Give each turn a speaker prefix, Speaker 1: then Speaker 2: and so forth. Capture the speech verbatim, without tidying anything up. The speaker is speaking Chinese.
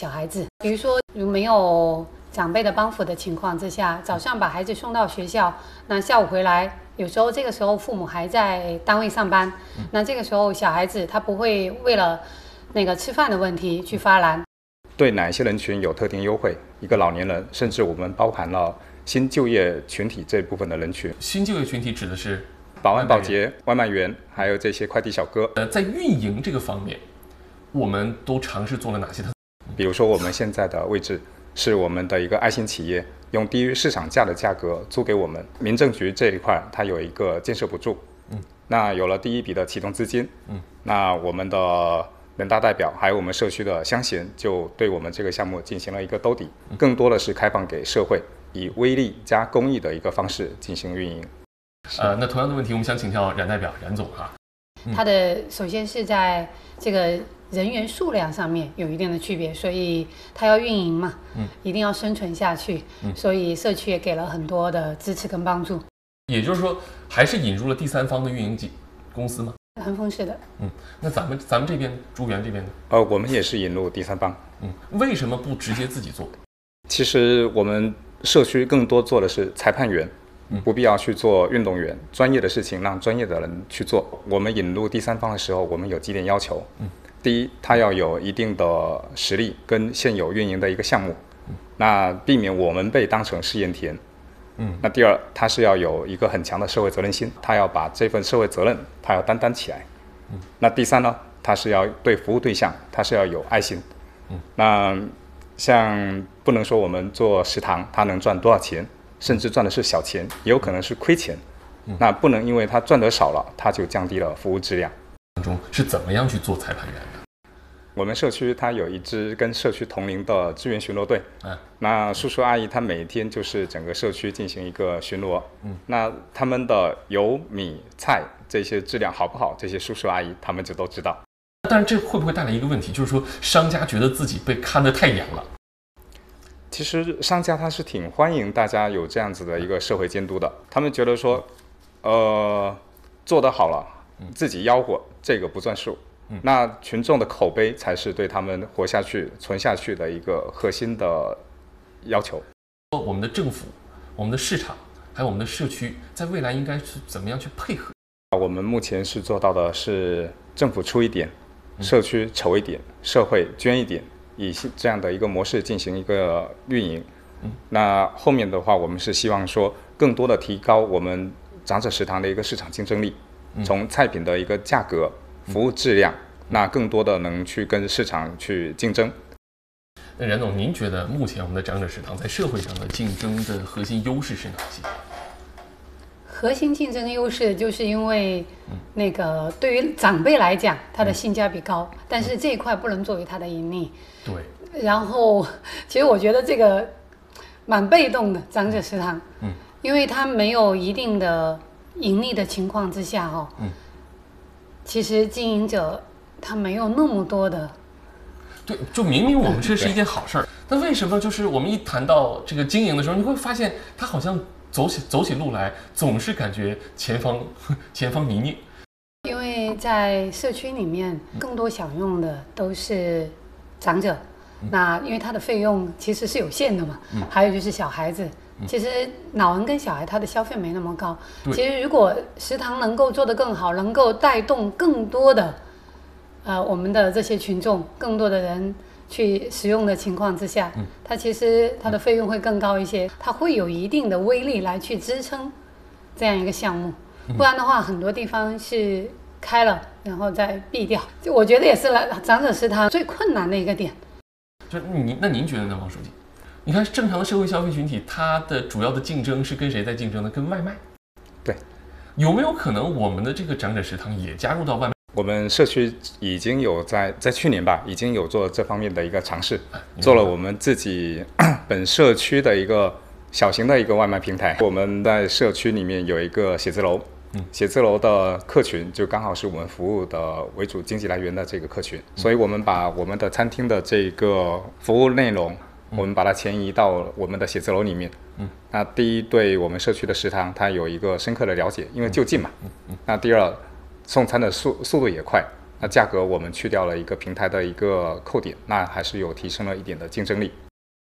Speaker 1: 小孩子。比如说，如没有长辈的帮扶的情况之下，早上把孩子送到学校，那下午回来，有时候这个时候父母还在单位上班，嗯、那这个时候小孩子他不会为了那个吃饭的问题去发难。
Speaker 2: 对哪些人群有特定优惠？一个老年人，甚至我们包含了新就业群体这部分的人群。
Speaker 3: 新就业群体指的是
Speaker 2: 保安、保洁、外卖员，还有这些快递小哥。
Speaker 3: 呃，在运营这个方面，我们都尝试做了哪些？
Speaker 2: 比如说，我们现在的位置是我们的一个爱心企业，用低于市场价的价格租给我们。民政局这一块，它有一个建设补助，嗯，那有了第一笔的启动资金，嗯，那我们的人大代表还有我们社区的乡贤就对我们这个项目进行了一个兜底，更多的是开放给社会，以微利加公益的一个方式进行运营。
Speaker 3: 呃，那同样的问题，我们想请教冉代表、冉总哈。
Speaker 1: 嗯、它的首先是在这个人员数量上面有一定的区别，所以它要运营嘛，嗯，一定要生存下去，嗯，所以社区也给了很多的支持跟帮助。
Speaker 3: 也就是说，还是引入了第三方的运营公司吗？
Speaker 1: 恒丰是的。
Speaker 3: 嗯，那咱们咱们这边珠园这边呢？
Speaker 2: 呃，我们也是引入第三方。
Speaker 3: 嗯，为什么不直接自己做？
Speaker 2: 其实我们社区更多做的是裁判员。不必要去做运动员，专业的事情让专业的人去做。我们引入第三方的时候，我们有几点要求。嗯，第一，他要有一定的实力跟现有运营的一个项目，嗯、那避免我们被当成试验田。嗯，那第二，他是要有一个很强的社会责任心，他要把这份社会责任他要担当起来。嗯，那第三呢，他是要对服务对象，他是要有爱心。嗯，那像不能说我们做食堂，他能赚多少钱？甚至赚的是小钱，也有可能是亏钱，嗯、那不能因为他赚得少了，他就降低了服务质量。
Speaker 3: 当中是怎么样去做裁判员的？
Speaker 2: 我们社区它有一支跟社区同龄的支援巡逻队，嗯、那叔叔阿姨他每天就是整个社区进行一个巡逻，嗯、那他们的油米菜这些质量好不好，这些叔叔阿姨他们就都知道。
Speaker 3: 但是这会不会带来一个问题，就是说商家觉得自己被看得太严了？
Speaker 2: 其实商家他是挺欢迎大家有这样子的一个社会监督的，他们觉得说，呃，做得好了，自己吆喝这个不算数，嗯、那群众的口碑才是对他们活下去、存下去的一个核心的要求。
Speaker 3: 我们的政府、我们的市场还有我们的社区，在未来应该是怎么样去配合？
Speaker 2: 我们目前是做到的是政府出一点，社区筹一点，社会捐一点。以这样的一个模式进行一个运营，嗯、那后面的话，我们是希望说更多的提高我们长者食堂的一个市场竞争力，嗯、从菜品的一个价格、服务质量，嗯、那更多的能去跟市场去竞争。
Speaker 3: 那冉总，您觉得目前我们的长者食堂在社会上的竞争的核心优势是哪些？
Speaker 1: 核心竞争优势就是因为那个对于长辈来讲，它的性价比高，嗯、但是这一块不能作为它的盈利。
Speaker 3: 对。
Speaker 1: 然后，其实我觉得这个蛮被动的长者食堂，嗯，因为它没有一定的盈利的情况之下，哦，嗯，其实经营者他没有那么多的。
Speaker 3: 对，就明明我们这是一件好事儿，那为什么就是我们一谈到这个经营的时候，你会发现它好像走起走起路来总是感觉前方前方泥泞？
Speaker 1: 因为在社区里面，更多享用的都是长者，嗯、那因为它的费用其实是有限的嘛。嗯、还有就是小孩子，嗯、其实老人跟小孩他的消费没那么高。其实如果食堂能够做得更好，能够带动更多的呃我们的这些群众，更多的人去使用的情况之下，嗯、它其实它的费用会更高一些，它会有一定的威力来去支撑这样一个项目。不然的话，很多地方是开了然后再闭掉，就我觉得也是长者食堂最困难的一个点。
Speaker 3: 就你那您觉得呢，王书记？你看正常的社会消费群体，它的主要的竞争是跟谁在竞争呢？跟外卖。
Speaker 2: 对。
Speaker 3: 有没有可能我们的这个长者食堂也加入到外卖？
Speaker 2: 我们社区已经有在在去年吧，已经有做这方面的一个尝试，做了我们自己本社区的一个小型的一个外卖平台。我们在社区里面有一个写字楼。嗯，写字楼的客群就刚好是我们服务的为主经济来源的这个客群，嗯、所以我们把我们的餐厅的这个服务内容，嗯、我们把它迁移到我们的写字楼里面。嗯，那第一，对我们社区的食堂它有一个深刻的了解，因为就近嘛。嗯嗯、那第二，送餐的速速度也快， 那价格我们去掉了一个平台的一个扣点，那还是有提升了一点的竞争力。